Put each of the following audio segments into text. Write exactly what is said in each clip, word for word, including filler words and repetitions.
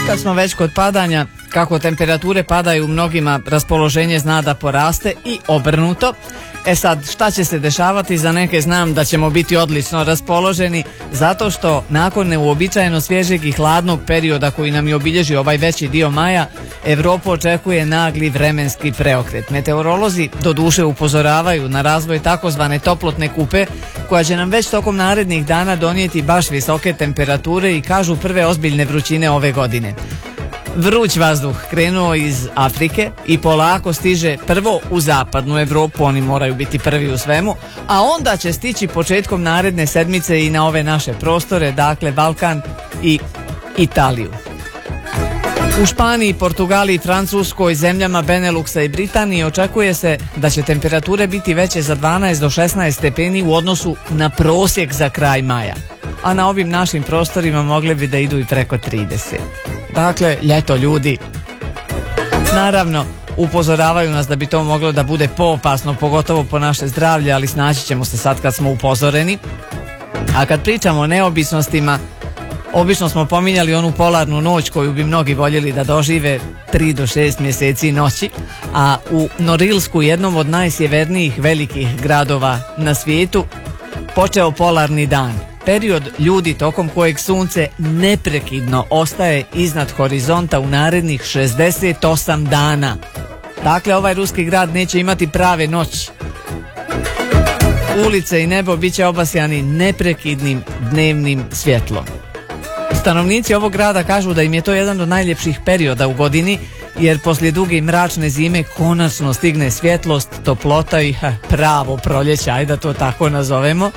Kad smo već kod padanja, kako temperature padaju mnogima, raspoloženje zna da poraste i obrnuto. E sad, šta će se dešavati? Za neke znam da ćemo biti odlično raspoloženi, zato što nakon neuobičajeno svježeg i hladnog perioda koji nam je obilježio ovaj veći dio maja, Evropu očekuje nagli vremenski preokret. Meteorolozi doduše upozoravaju na razvoj takozvane toplotne kupe, koja će nam već tokom narednih dana donijeti baš visoke temperature i kažu prve ozbiljne vrućine ove godine. Vruć vazduh krenuo iz Afrike i polako stiže prvo u zapadnu Evropu, oni moraju biti prvi u svemu, a onda će stići početkom naredne sedmice i na ove naše prostore, dakle Balkan i Italiju. U Španiji, Portugaliji, Francuskoj, zemljama Beneluxa i Britaniji očekuje se da će temperature biti veće za dvanaest do šesnaest stepeni u odnosu na prosjek za kraj maja, a na ovim našim prostorima mogle bi da idu i preko trideset. Dakle, ljeto, ljudi. Naravno, upozoravaju nas da bi to moglo da bude poopasno, pogotovo po naše zdravlje, ali snaći ćemo se sad kad smo upozoreni. A kad pričamo o neobičnostima, obično smo pominjali onu polarnu noć koju bi mnogi voljeli da dožive, tri do šest mjeseci noći, a u Norilsku, jednom od najsjevernijih velikih gradova na svijetu, počeo polarni dan. Period, ljudi, tokom kojeg sunce neprekidno ostaje iznad horizonta u narednih šezdeset osam dana. Dakle, ovaj ruski grad neće imati prave noći. Ulice i nebo bit će obasjani neprekidnim dnevnim svjetlom. Stanovnici ovog grada kažu da im je to jedan od najljepših perioda u godini, jer poslije duge i mračne zime konačno stigne svjetlost, toplota i ha, pravo proljeće, ajde da to tako nazovemo.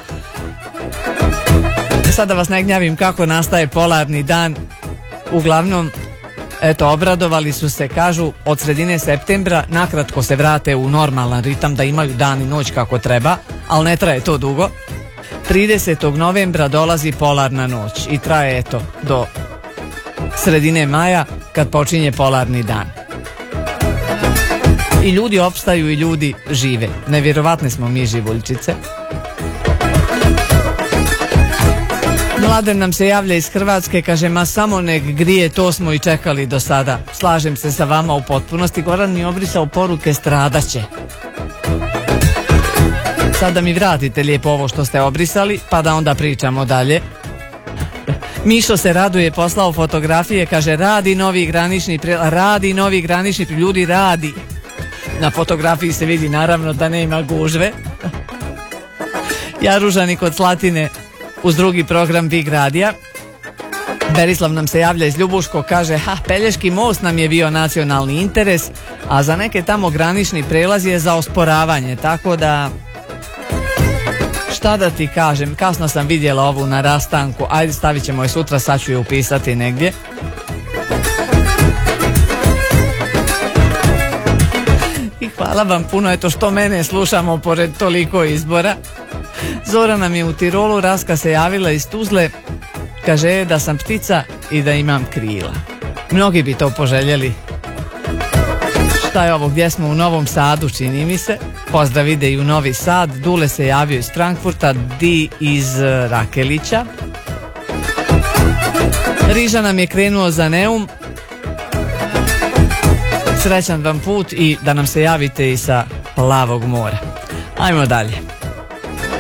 Sada vas ne gnjavim kako nastaje polarni dan. Uglavnom, eto, obradovali su se, kažu, od sredine septembra nakratko se vrate u normalan ritam, da imaju dan i noć kako treba, ali ne traje to dugo. tridesetog novembra dolazi polarna noć i traje, eto, do sredine maja kad počinje polarni dan. I ljudi opstaju i ljudi žive. Nevjerovatne smo mi živuljčice. Mladen nam se javlja iz Hrvatske, kaže, ma samo nek grije, to smo i čekali do sada. Slažem se sa vama u potpunosti. Goran mi obrisao poruke, stradaće. Sada mi vratite lijepo ovo što ste obrisali, pa da onda pričamo dalje. Mišo se raduje, poslao fotografije, kaže, radi novi granični prijelaz, radi novi granični prijelaz, ljudi, radi. Na fotografiji se vidi naravno da nema gužve. Jaružani kod Slatine uz drugi program Big Radija. Berislav nam se javlja iz Ljubuškog, kaže, ha, Pelješki most nam je bio nacionalni interes, a za neke tamo granični prelaz je za osporavanje, tako da, šta da ti kažem, kasno sam vidjela ovu na rastanku, ajde stavit ćemo je sutra, sad ću je upisati negdje. I hvala vam puno, eto što mene slušamo pored toliko izbora. Zora nam je u Tirolu, Raska se javila iz Tuzle, kaže da sam ptica i da imam krila. Mnogi bi to poželjeli. Šta je ovo, gdje smo? U Novom Sadu, čini mi se. Pozdrav ide i u Novi Sad. Dule se javio iz Frankfurta, Di iz Rakelića. Riža nam je krenuo za Neum. Srećan vam put i da nam se javite i sa Plavog mora. Ajmo dalje.